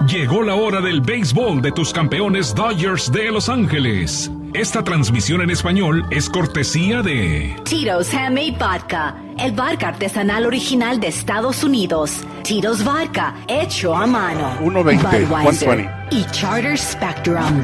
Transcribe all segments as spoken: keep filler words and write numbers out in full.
Llegó la hora del béisbol de tus campeones Dodgers de Los Ángeles. Esta transmisión en español es cortesía de Tito's Handmade Vodka, el vodka artesanal original de Estados Unidos. Tito's Vodka, hecho a mano. uno veinte, Budweiser ciento veinte. y Charter Spectrum.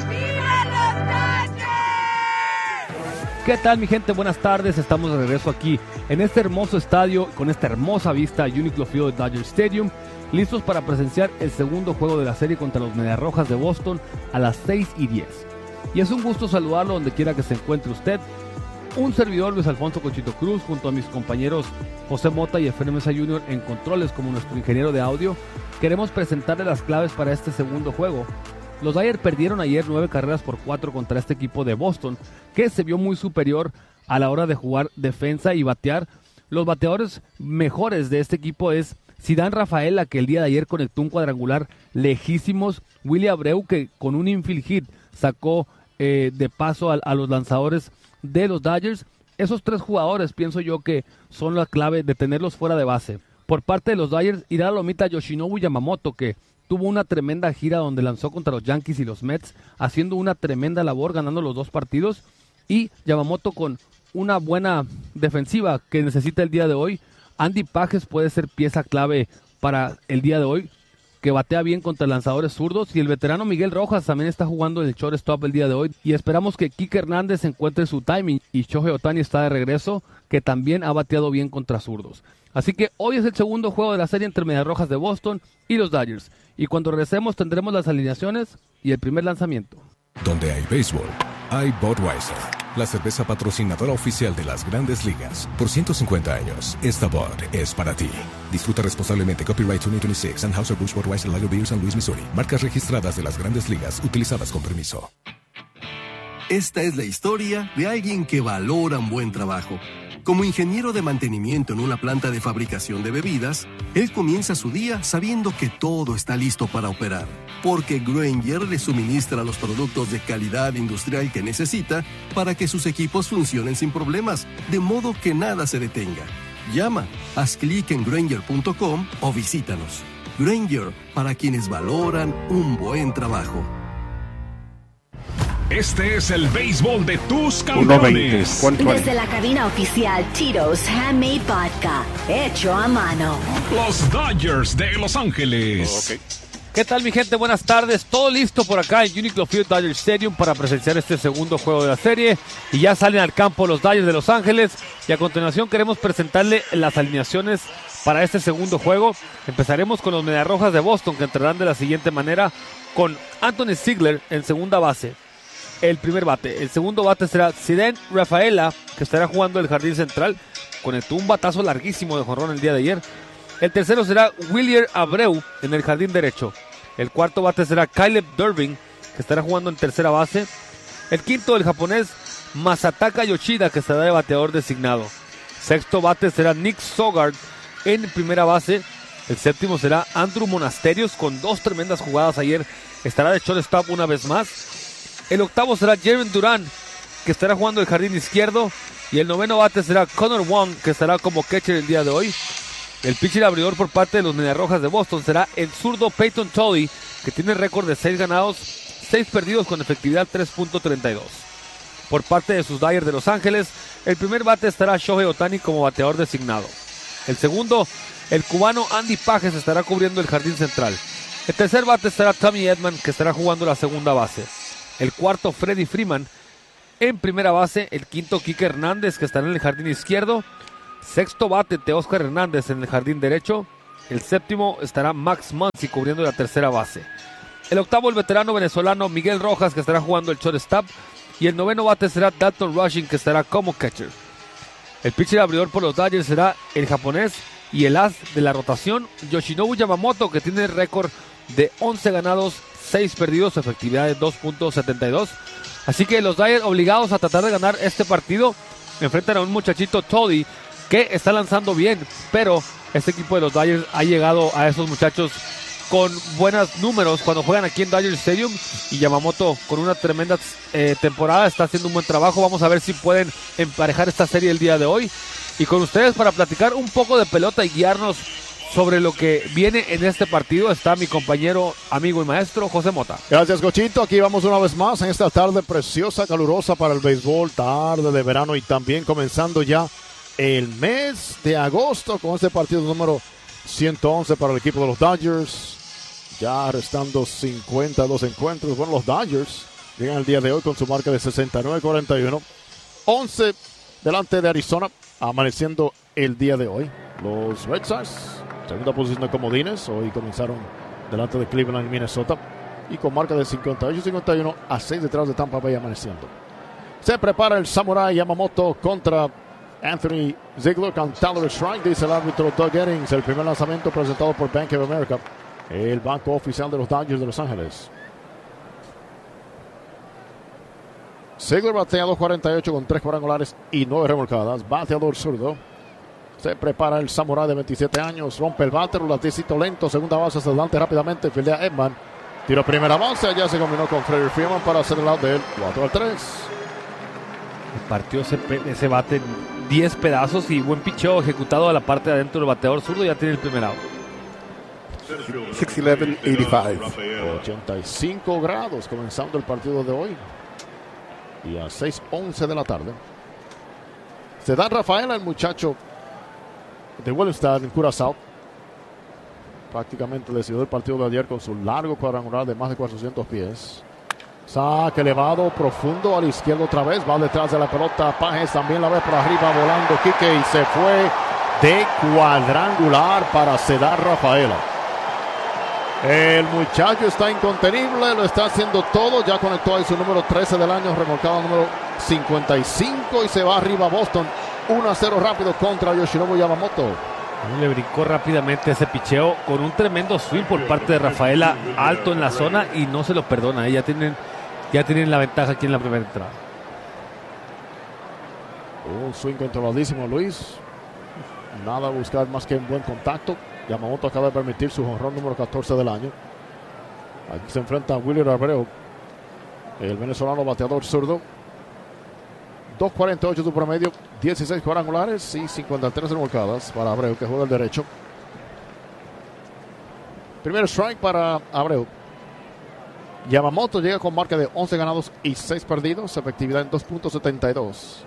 ¿Qué tal, mi gente? Buenas tardes, estamos de regreso aquí en este hermoso estadio, con esta hermosa vista a Uniqlo Field de Dodger Stadium, listos para presenciar el segundo juego de la serie contra los Mediarrojas de Boston a las seis y diez. Y es un gusto saludarlo donde quiera que se encuentre usted. Un servidor, Luis Alfonso Conchito Cruz, junto a mis compañeros José Mota y Efraín Mesa junior en controles como nuestro ingeniero de audio, queremos presentarle las claves para este segundo juego. Los Dodgers perdieron ayer nueve carreras por cuatro contra este equipo de Boston, que se vio muy superior a la hora de jugar defensa y batear. Los bateadores mejores de este equipo es Zidane Rafaela, que el día de ayer conectó un cuadrangular lejísimos, Willy Abreu, que con un infield hit sacó eh, de paso a, a los lanzadores de los Dodgers. Esos tres jugadores pienso yo que son la clave de tenerlos fuera de base. Por parte de los Dodgers irá a la lomita Yoshinobu Yamamoto, que tuvo una tremenda gira donde lanzó contra los Yankees y los Mets, haciendo una tremenda labor, ganando los dos partidos. Y Yamamoto con una buena defensiva que necesita el día de hoy. Andy Pages puede ser pieza clave para el día de hoy, que batea bien contra lanzadores zurdos. Y el veterano Miguel Rojas también está jugando el shortstop el día de hoy. Y esperamos que Kike Hernández encuentre su timing. Y Shohei Ohtani está de regreso, que también ha bateado bien contra zurdos. Así que hoy es el segundo juego de la serie entre Mediarrojas de Boston y los Dodgers. Y cuando regresemos tendremos las alineaciones y el primer lanzamiento. Donde hay béisbol, hay Budweiser, la cerveza patrocinadora oficial de las Grandes Ligas. Por ciento cincuenta años, esta Bud es para ti. Disfruta responsablemente. Copyright dos mil veintiséis, Anheuser-Busch Budweiser Lager Beer, San Luis, Missouri. Marcas registradas de las Grandes Ligas, utilizadas con permiso. Esta es la historia de alguien que valora un buen trabajo. Como ingeniero de mantenimiento en una planta de fabricación de bebidas, él comienza su día sabiendo que todo está listo para operar, porque Grainger le suministra los productos de calidad industrial que necesita para que sus equipos funcionen sin problemas, de modo que nada se detenga. Llama, haz clic en Grainger punto com o visítanos. Grainger, para quienes valoran un buen trabajo. Este es el béisbol de tus uno veinte, campeones. ciento veinte. Desde la cabina oficial Tito's Handmade Vodka, hecho a mano. Los Dodgers de Los Ángeles. Ok. ¿Qué tal, mi gente? Buenas tardes. Todo listo por acá en Uniqlo Field Dodger Stadium para presenciar este segundo juego de la serie. Y ya salen al campo los Dodgers de Los Ángeles. Y a continuación queremos presentarle las alineaciones para este segundo juego. Empezaremos con los Mediarrojas de Boston, que entrarán de la siguiente manera: con Anthony Ziegler en segunda base, el primer bate. El segundo bate será Zidane Rafaela, que estará jugando el jardín central. Conectó un batazo larguísimo de jonrón el día de ayer. El tercero será Willy Abreu en el jardín derecho. El cuarto bate será Caleb Durbin, que estará jugando en tercera base. El quinto, el japonés Masataka Yoshida, que estará de bateador designado. Sexto bate será Nick Sogard en primera base. El séptimo será Andrew Monasterios, con dos tremendas jugadas ayer. Estará de shortstop una vez más. El octavo será Jaren Duran, que estará jugando el jardín izquierdo. Y el noveno bate será Connor Wong, que estará como catcher el día de hoy. El pitcher abridor por parte de los Mediarrojas de Boston será el zurdo Peyton Tolly, que tiene récord de seis ganados, seis perdidos con efectividad tres punto treinta y dos. Por parte de sus Dodgers de Los Ángeles, el primer bate estará Shohei Ohtani como bateador designado. El segundo, el cubano Andy Pages, estará cubriendo el jardín central. El tercer bate estará Tommy Edman, que estará jugando la segunda base. El cuarto, Freddie Freeman en primera base. El quinto, Kike Hernández, que estará en el jardín izquierdo. Sexto bate, Teóscar Hernández en el jardín derecho. El séptimo estará Max Muncy cubriendo la tercera base. El octavo, el veterano venezolano Miguel Rojas, que estará jugando el shortstop. Y el noveno bate será Dalton Rushing, que estará como catcher. El pitcher abridor por los Dodgers será el japonés y el as de la rotación, Yoshinobu Yamamoto, que tiene récord de once ganados, seis perdidos, efectividad de dos punto setenta y dos. Así que los Dodgers, obligados a tratar de ganar este partido, enfrentan a un muchachito Tolly que está lanzando bien, pero este equipo de los Dodgers ha llegado a esos muchachos con buenos números cuando juegan aquí en Dodger Stadium, y Yamamoto con una tremenda eh, temporada está haciendo un buen trabajo. Vamos a ver si pueden emparejar esta serie el día de hoy, y con ustedes para platicar un poco de pelota y guiarnos sobre lo que viene en este partido está mi compañero, amigo y maestro José Mota. Gracias, Cochito. Aquí vamos una vez más en esta tarde preciosa, calurosa para el béisbol, tarde de verano y también comenzando ya el mes de agosto con este partido número ciento once para el equipo de los Dodgers. Ya restando cincuenta y dos encuentros. Bueno, los Dodgers llegan el día de hoy con su marca de sesenta y nueve cuarenta y uno. once delante de Arizona, amaneciendo el día de hoy. Los Red Sox, segunda posición de comodines, hoy comenzaron delante de Cleveland y Minnesota. Y con marca de cincuenta y ocho cincuenta y uno a seis detrás de Tampa Bay amaneciendo. Se prepara el Samurai Yamamoto contra Anthony Ziegler, cantando el strike, dice el árbitro Doug Eddings. El primer lanzamiento presentado por Bank of America, el banco oficial de los Dodgers de Los Ángeles. Ziegler batea dos cuarenta y ocho con tres cuadrangulares y nueve remolcadas. Bateador zurdo. Se prepara el Samurai de veintisiete años. Rompe el bate, latecito lento. Segunda base hacia adelante rápidamente. Fildea Edman. Tiro primera base. Allá se combinó con Freddie Freeman para hacer el out del cuatro al tres. Partió ese, ese bate en diez pedazos y buen picheo ejecutado a la parte de adentro del bateador zurdo. Ya tiene el primer out. seis once ochenta y cinco. ochenta y cinco grados comenzando el partido de hoy. Y a seis once de la tarde. Se da Rafaela, el muchacho de Willemstad en Curazao. Prácticamente decidió el partido de ayer con su largo cuadrangular de más de cuatrocientos pies. Saque elevado, profundo, a la izquierda otra vez. Va detrás de la pelota. Pajes también la ve por arriba volando Quique y se fue de cuadrangular para Cedar Rafaela. El muchacho está incontenible, lo está haciendo todo. Ya conectó ahí su número trece del año, remolcado número cincuenta y cinco y se va arriba Boston. uno a cero rápido contra Yoshinobu Yamamoto. Le brincó rápidamente ese picheo con un tremendo swing por parte de Rafaela, alto en la zona y no se lo perdona. Ya tienen, ya tienen la ventaja aquí en la primera entrada. Un swing controladísimo, Luis. Nada a buscar más que un buen contacto. Yamamoto acaba de permitir su jonrón número catorce del año. Aquí se enfrenta a Willier Abreu, el venezolano bateador zurdo. dos cuarenta y ocho su promedio, dieciséis cuadrangulares y cincuenta y tres remolcadas para Abreu, que juega el derecho. Primer strike para Abreu. Yamamoto llega con marca de once ganados y seis perdidos, efectividad en dos punto setenta y dos.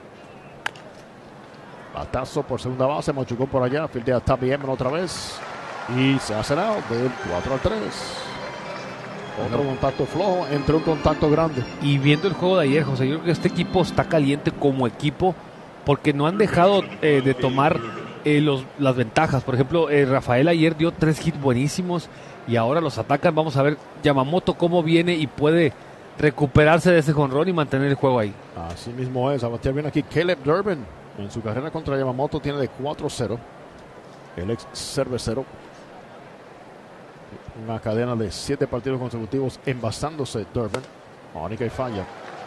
Batazo por segunda base, machucó por allá, fildea Tabby Eman otra vez y se hace out del cuatro al tres. Otro bueno. Contacto flojo entre un contacto grande. Y viendo el juego de ayer, José, yo creo que este equipo está caliente como equipo porque no han dejado eh, de tomar eh, los, las ventajas. Por ejemplo, eh, Rafael ayer dio tres hits buenísimos y ahora los atacan. Vamos a ver Yamamoto cómo viene y puede recuperarse de ese jonrón y mantener el juego ahí. Así mismo es. A batear bien aquí Caleb Durbin. En su carrera contra Yamamoto tiene de cuatro cero. El ex cervecero. Una cadena de siete partidos consecutivos envasándose Durbin. Mónica y falla.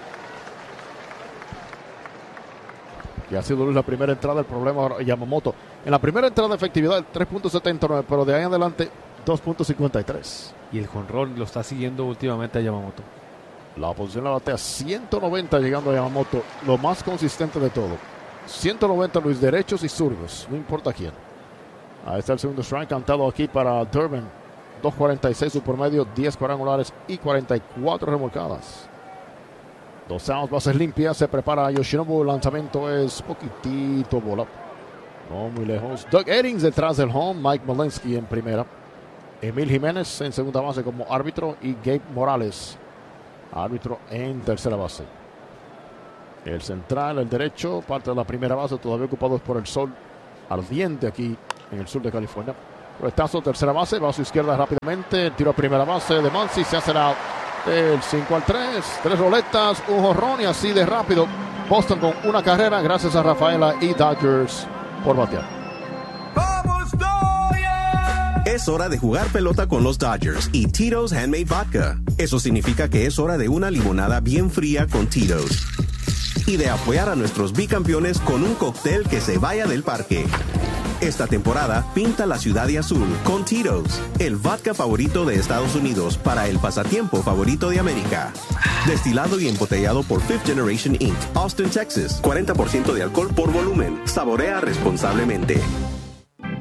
Y ha sido la primera entrada. El problema Yamamoto. En la primera entrada efectividad tres punto setenta y nueve, pero de ahí en adelante dos punto cincuenta y tres. Y el jonrón lo está siguiendo últimamente a Yamamoto. La oposición la batea ciento noventa llegando a Yamamoto. Lo más consistente de todo. ciento noventa Luis, derechos y zurdos, no importa quién. Ahí está el segundo strike cantado aquí para Durbin. dos cuarenta y seis su promedio, diez cuadrangulares y cuarenta y cuatro remolcadas. Dos outs, bases limpias, se prepara Yoshinobu, el lanzamiento es poquitito bola. No muy lejos. Doug Eddings detrás del home, Mike Malinsky en primera. Emil Jiménez en segunda base como árbitro y Gabe Morales, árbitro en tercera base. El central, el derecho, parte de la primera base, todavía ocupados por el sol ardiente aquí en el sur de California. Retazo, tercera base, va a su izquierda rápidamente. El tiro a primera base de Muncy, se hace out del cinco al tres. Tres roletas, un jonrón y así de rápido. Boston con una carrera, gracias a Rafaela y Dodgers por batear. ¡Vamos, Dodgers! Es hora de jugar pelota con los Dodgers y Tito's Handmade Vodka. Eso significa que es hora de una limonada bien fría con Tito's. Y de apoyar a nuestros bicampeones con un cóctel que se vaya del parque. Esta temporada, pinta la ciudad de azul con Tito's, el vodka favorito de Estados Unidos para el pasatiempo favorito de América. Destilado y embotellado por Fifth Generation incorporated, Austin, Texas. cuarenta por ciento de alcohol por volumen. Saborea responsablemente.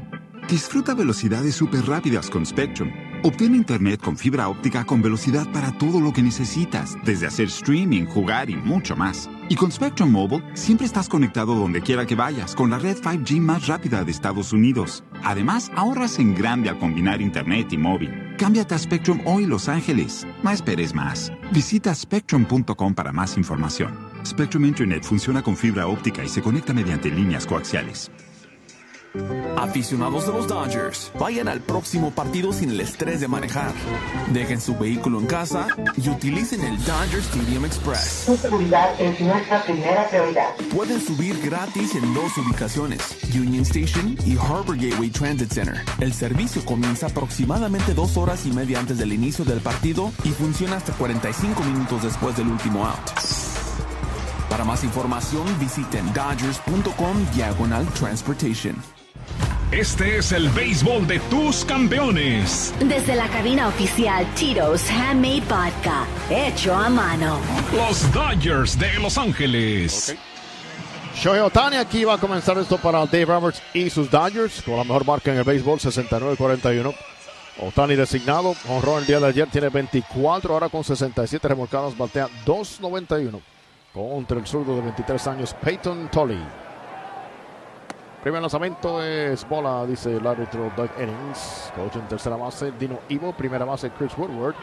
Disfruta velocidades súper rápidas con Spectrum. Obtén internet con fibra óptica con velocidad para todo lo que necesitas, desde hacer streaming, jugar y mucho más. Y con Spectrum Mobile, siempre estás conectado donde quiera que vayas, con la red cinco G más rápida de Estados Unidos. Además, ahorras en grande al combinar internet y móvil. Cámbiate a Spectrum hoy, Los Ángeles. No esperes más. Visita spectrum punto com para más información. Spectrum Internet funciona con fibra óptica y se conecta mediante líneas coaxiales. Aficionados de los Dodgers, vayan al próximo partido sin el estrés de manejar. Dejen su vehículo en casa y utilicen el Dodger Stadium Express. Su seguridad es nuestra primera prioridad. Pueden subir gratis en dos ubicaciones, Union Station y Harbor Gateway Transit Center. El servicio comienza aproximadamente dos horas y media antes del inicio del partido y funciona hasta cuarenta y cinco minutos después del último out. Para más información, visiten dodgers punto com diagonal transportation. Este es el béisbol de tus campeones. Desde la cabina oficial Tito's Handmade Vodka, hecho a mano. Los Dodgers de Los Ángeles. Okay. Shohei Ohtani, aquí va a comenzar esto para Dave Roberts y sus Dodgers, con la mejor marca en el béisbol, sesenta y nueve cuarenta y uno. Ohtani designado, honró el día de ayer, tiene veinticuatro, ahora con sesenta y siete remolcadas, batea dos noventa y uno. Contra el zurdo de veintitrés años, Peyton Tolly. Primer lanzamiento es bola, dice el árbitro Doug Eddings. Coach en tercera base, Dino Ivo. Primera base, Chris Woodward.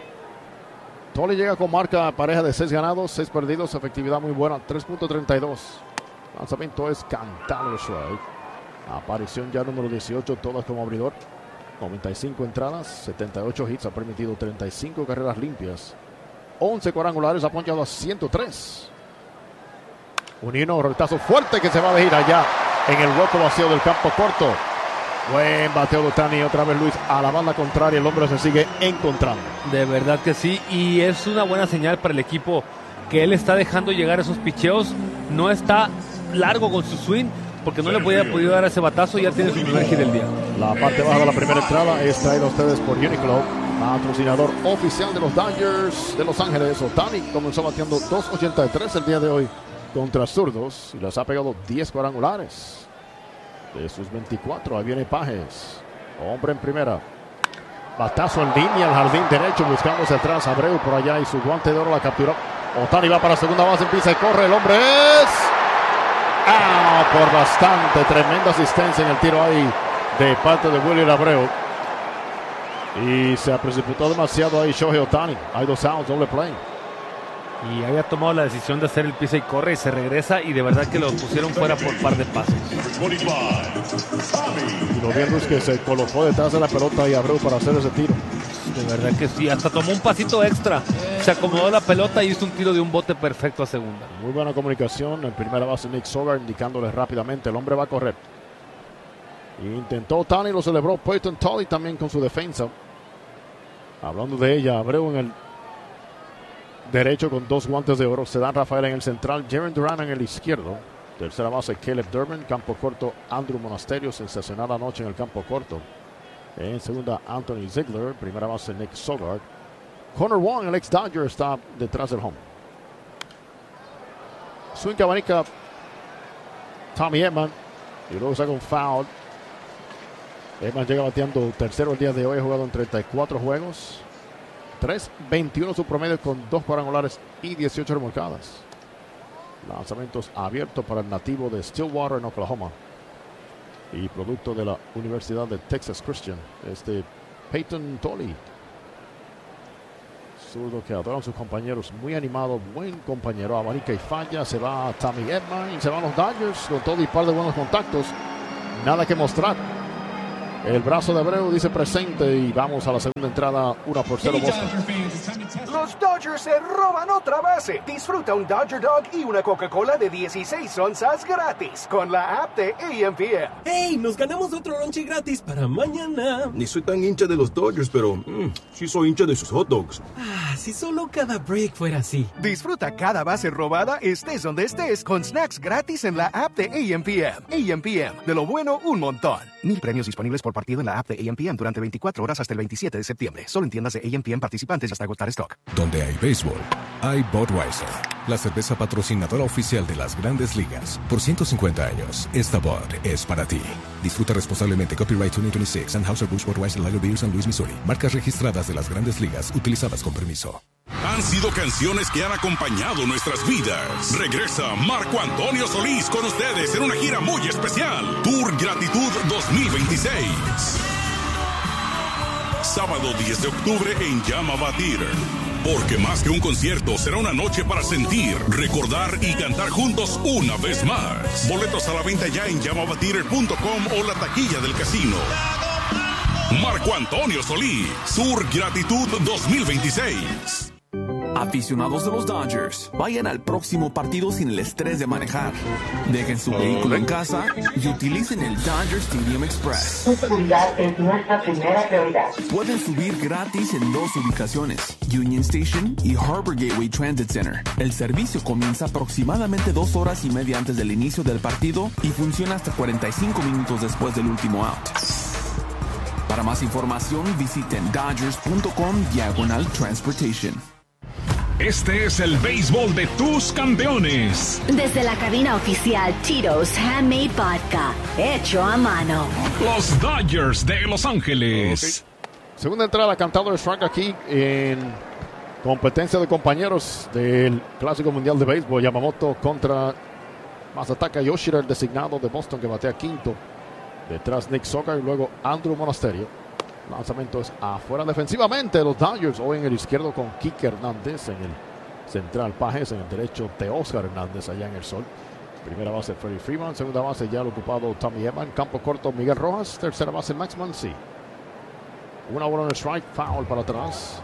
Tolly llega con marca pareja de seis ganados, seis perdidos. Efectividad muy buena, tres punto treinta y dos. Lanzamiento es cantado el strike. Aparición ya número dieciocho, todas como abridor. noventa y cinco entradas, setenta y ocho hits. Ha permitido treinta y cinco carreras limpias. once cuadrangulares, ha ponchado a ciento tres. Un hino, retazo fuerte que se va a ir allá en el hueco vacío del campo corto. Buen bateo de Ohtani, otra vez Luis a la banda contraria. El hombre se sigue encontrando. De verdad que sí, y es una buena señal para el equipo que él está dejando llegar esos picheos. No está largo con su swing porque no le podía podido dar ese batazo y ya tiene su primer hit del día. La parte baja de la primera entrada es traída a ustedes por Uniqlo, patrocinador oficial de los Dodgers de Los Ángeles. Ohtani comenzó bateando dos ochenta y tres el día de hoy contra zurdos y les ha pegado diez cuadrangulares de sus veinticuatro. Ahí viene Pajes, hombre en primera, batazo en línea al jardín derecho, buscándose atrás Abreu por allá y su guante de oro la capturó. Ohtani va para segunda base, empieza y corre, el hombre es ah, por bastante. Tremenda asistencia en el tiro ahí de parte de Willy Abreu y se precipitó demasiado ahí Shohei Ohtani. Hay dos outs, doble play. Y había tomado la decisión de hacer el pisa y corre y se regresa y de verdad que lo pusieron fuera por par de pasos. Y lo bien Luis que se colocó detrás de la pelota y Abreu para hacer ese tiro. De verdad que sí, hasta tomó un pasito extra, se acomodó la pelota y hizo un tiro de un bote perfecto a segunda. Muy buena comunicación en primera base Nick Sogard indicándole rápidamente el hombre va a correr. Intentó Ohtani, lo celebró Peyton Tolly también con su defensa. Hablando de ella, Abreu en el derecho con dos guantes de oro, se dan Rafael en el central, Jarren Duran en el izquierdo. Tercera base Caleb Durbin, campo corto Andrew Monasterio, sensacional anoche en el campo corto. En segunda Anthony Ziegler, primera base Nick Sogard. Connor Wong, el ex Dodger, está detrás del home. Swing que abanica Tommy Edman y luego saca un foul. Edman llega bateando tercero el día de hoy, ha jugado en treinta y cuatro juegos. tres veintiuno su promedio con dos cuadrangulares y dieciocho remolcadas. Lanzamientos abiertos para el nativo de Stillwater en Oklahoma y producto de la Universidad de Texas Christian, este Peyton Tolly, zurdo que adoran sus compañeros, muy animado, buen compañero, abanica y falla. Se va Tommy Edman y se van los Dodgers con todo y par de buenos contactos, nada que mostrar. El brazo de Abreu dice presente y vamos a la segunda entrada, una por cero Boston. Los Dodgers se roban otra base. Disfruta un Dodger Dog y una Coca-Cola de dieciséis onzas gratis con la app de A M P M. ¡Hey! Nos ganamos otro lonche gratis para mañana. Ni soy tan hincha de los Dodgers, pero mmm, sí soy hincha de sus hot dogs. Ah, si solo cada break fuera así. Disfruta cada base robada, estés donde estés, con snacks gratis en la app de A M P M. A M P M, de lo bueno un montón. Mil premios disponibles por por partido en la app de A M P M durante veinticuatro horas hasta el veintisiete de septiembre. Solo en tiendas de A M P M participantes hasta agotar stock. Donde hay béisbol, hay Budweiser, la cerveza patrocinadora oficial de las Grandes Ligas. Por ciento cincuenta años, esta Bud es para ti. Disfruta responsablemente. Copyright veinte veintiséis, Anheuser-Busch Budweiser Lager Beer, San Luis, Missouri. Marcas registradas de las Grandes Ligas utilizadas con permiso. Han sido canciones que han acompañado nuestras vidas. Regresa Marco Antonio Solís con ustedes en una gira muy especial. Tour Gratitud dos mil veintiséis. Sábado diez de octubre en Yamava Theater. Porque más que un concierto, será una noche para sentir, recordar y cantar juntos una vez más. Boletos a la venta ya en yamava theater punto com o la taquilla del casino. Marco Antonio Solís, Tour Gratitud dos mil veintiséis. Aficionados de los Dodgers, vayan al próximo partido sin el estrés de manejar. Dejen su vehículo en casa y utilicen el Dodger Stadium Express. Tu seguridad es nuestra primera prioridad. Pueden subir gratis en dos ubicaciones, Union Station y Harbor Gateway Transit Center. El servicio comienza aproximadamente dos horas y media antes del inicio del partido y funciona hasta cuarenta y cinco minutos después del último out. Para más información, visiten dodgers punto com diagonal transportation. Este es el béisbol de tus campeones. Desde la cabina oficial Tito's Handmade Vodka, hecho a mano. Los Dodgers de Los Ángeles. Okay. Segunda entrada, cantado de strike aquí en competencia de compañeros del Clásico Mundial de Béisbol. Yamamoto contra Masataka Yoshida, el designado de Boston, que batea quinto. Detrás Nick Sogard y luego Andrew Monasterio. Lanzamiento es afuera defensivamente. Los Dodgers hoy en el izquierdo con Kike Hernández, en el central Pajes, en el derecho de Oscar Hernández allá en el sol. Primera base Freddie Freeman, segunda base ya lo ocupado Tommy Edman, campo corto Miguel Rojas, tercera base Max Muncy. Una bola en el strike, foul para atrás.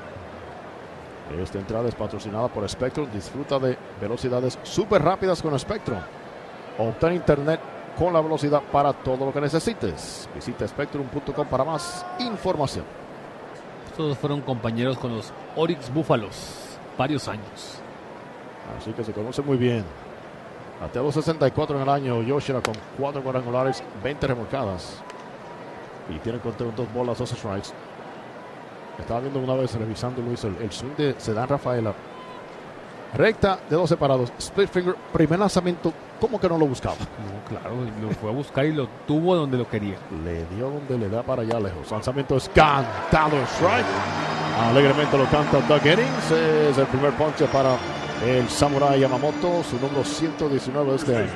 Esta entrada es patrocinada por Spectrum. Disfruta de velocidades súper rápidas con Spectrum. Obtén internet con la velocidad para todo lo que necesites. Visita spectrum punto com para más información. Estos fueron compañeros con los Oryx Búfalos varios años. Así que se conoce muy bien. Bateado sesenta y cuatro en el año Yoshida con cuatro cuadrangulares, veinte remolcadas. Y tiene conteo dos bolas, dos strikes. Estaba viendo una vez, revisando Luis, el, el swing de Cedán Rafaela. Recta de dos separados, split finger, primer lanzamiento, ¿cómo que no lo buscaba? No, claro, lo fue a buscar y lo tuvo donde lo quería. Le dio donde le da para allá lejos. Lanzamiento es cantado, strike. Alegremente lo canta Doug Eddings. Es el primer ponche para el Samurai Yamamoto, su número ciento diecinueve de este año.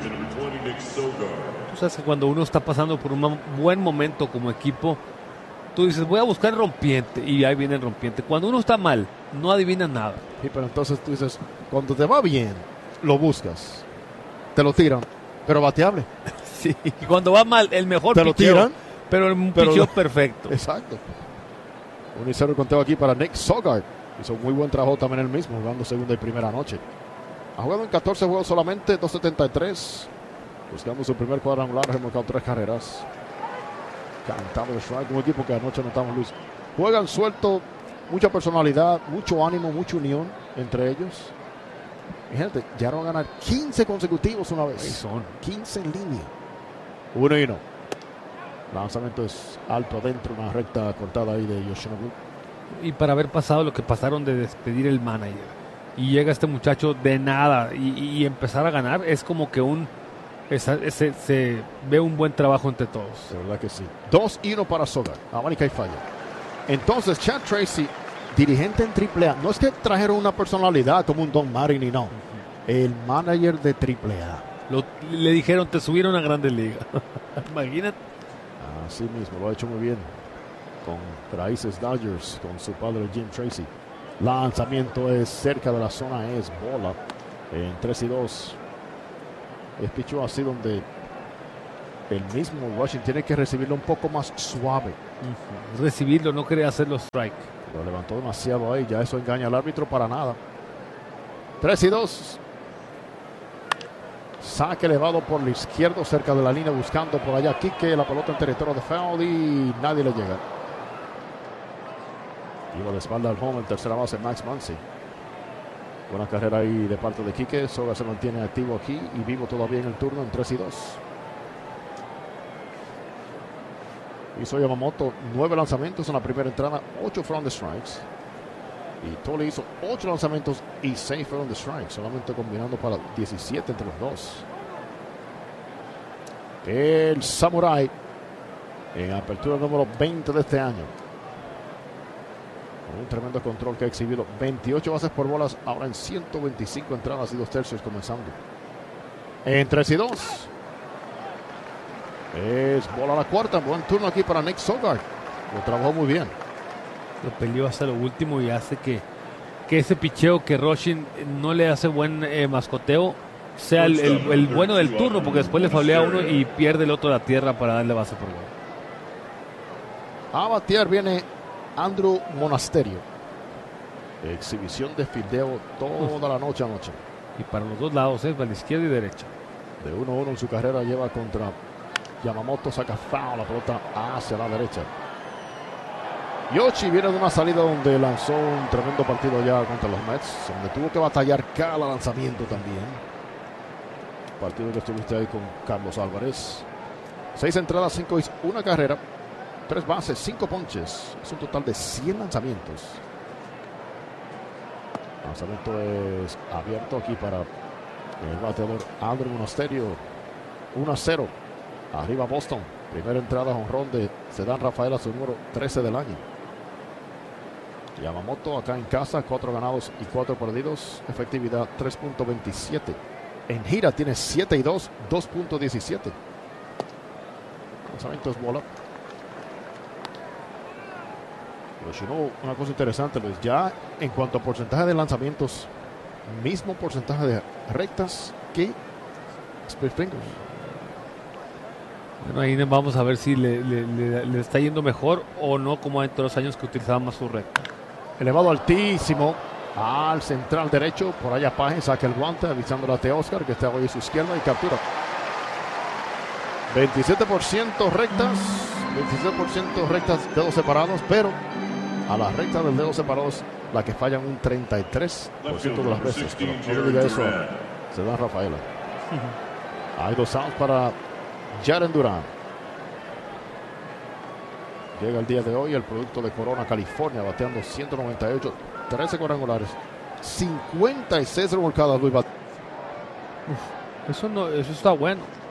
Tú sabes que cuando uno está pasando por un buen momento como equipo, tú dices, voy a buscar el rompiente, y ahí viene el rompiente. Cuando uno está mal, no adivinas nada. Sí, pero entonces tú dices, cuando te va bien, lo buscas. Te lo tiran, pero bateable. Sí, y cuando va mal, el mejor te lo picheo, tiran, pero un pero picheo lo... perfecto. Exacto. Un y cero conteo aquí para Nick Sogard. Hizo un muy buen trabajo también él mismo, jugando segunda y primera noche. Ha jugado en catorce juegos solamente, dos setenta y tres. Buscando su primer cuadrangular, ha remolcado tres carreras. Cantado de strike, un equipo que anoche notamos, Luis. Juegan suelto, mucha personalidad, mucho ánimo, mucha unión entre ellos. Y gente, ya van a ganar quince consecutivos una vez. Ahí son. quince en línea. Uno y no. Lanzamiento es alto adentro, una recta cortada ahí de Yoshinobu. Y para haber pasado lo que pasaron de despedir el manager y llega este muchacho de nada y, y empezar a ganar, es como que un esa, ese, se ve un buen trabajo entre todos. De verdad que sí. Dos y uno para Sogard. Amánica y falla. Entonces Chad Tracy, dirigente en triple A. No es que trajeron una personalidad como un Don Marini, no. El manager de triple A. Lo, le dijeron, te subieron a Grandes Ligas. Imagínate. Así mismo, lo ha hecho muy bien. Con raíces Dodgers, con su padre Jim Tracy. Lanzamiento es cerca de la zona, es bola. En tres y dos. Es pichó así donde el mismo Washington tiene que recibirlo un poco más suave. Uh-huh. Recibirlo, no quería hacerlo strike. Lo levantó demasiado ahí, ya eso engaña al árbitro para nada. tres y dos. Saque elevado por la izquierda, cerca de la línea, buscando por allá Kike, la pelota en territorio de foul y nadie le llega. Iba de espalda al home en tercera base Max Muncy. Buena carrera ahí de parte de Kike. Soga se mantiene activo aquí y vivo todavía en el turno en tres y dos. Hizo Yamamoto nueve lanzamientos en la primera entrada, ocho fueron de strikes. Y Tolley hizo ocho lanzamientos y seis fueron de strikes, solamente combinando para diecisiete entre los dos. El Samurai en apertura número veinte de este año. Con un tremendo control que ha exhibido veintiocho bases por bolas, ahora en ciento veinticinco entradas y dos tercios comenzando. En tres y dos. Es bola a la cuarta. Buen turno aquí para Nick Sogard. Lo trabajó muy bien. Lo peleó hasta lo último y hace que, que ese picheo que Roshin no le hace buen eh, mascoteo sea el, el, el bueno del turno, porque después le faulea a uno y pierde el otro a la tierra para darle base por gol. A batear viene Andrew Monasterio. Exhibición de fildeo toda la noche anoche. Y para los dos lados, ¿eh? Para la izquierda y derecha. De uno a uno en su carrera lleva contra Yamamoto, saca foul, la pelota hacia la derecha. Yoshi viene de una salida donde lanzó un tremendo partido ya contra los Mets, donde tuvo que batallar cada lanzamiento también. Partido que estuviste ahí con Carlos Álvarez. Seis entradas, cinco hits, una carrera, tres bases, cinco ponches. Es un total de cien lanzamientos. El lanzamiento es abierto aquí para el bateador Andrew Monasterio. uno a cero. Arriba Boston. Primera entrada jonrón de Cedán Rafaela, su número trece del año. Yamamoto acá en casa, cuatro ganados y cuatro perdidos. Efectividad tres punto veintisiete. En gira tiene siete y dos, dos punto diecisiete. Lanzamiento es bola. Pero si no, una cosa interesante, Luis, ya en cuanto a porcentaje de lanzamientos, mismo porcentaje de rectas que Split Fingers. Bueno, ahí vamos a ver si le, le, le, le está yendo mejor o no, como en todos los años que utilizaba más su recta. Elevado altísimo al central derecho, por allá Paje saca el guante avisándole a Teóscar que está hoy a su izquierda y captura. veintisiete por ciento rectas, veintisiete por ciento rectas, dedos separados, pero a las rectas del dedo separados la que fallan un treinta y tres por ciento de las veces. Pero no le diga eso, se da Rafaela. Hay dos outs para Jaren Duran. Llega el día de hoy el producto de Corona, California, bateando ciento noventa y ocho, trece cuadrangulares, cincuenta y seis remolcadas. Luis Bat- Uf, eso, no, eso está bueno.